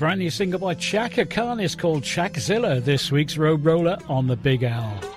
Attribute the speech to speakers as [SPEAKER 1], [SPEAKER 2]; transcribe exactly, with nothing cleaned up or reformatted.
[SPEAKER 1] brand new single by Chaka Khan is called Chakzilla, this week's Road Roller on the Big Owl.